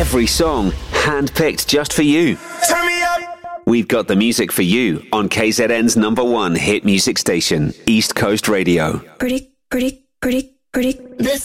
Every song handpicked just for you. Turn me up. We've got the music for you on KZN's #1 hit music station, East Coast Radio. Pretty. This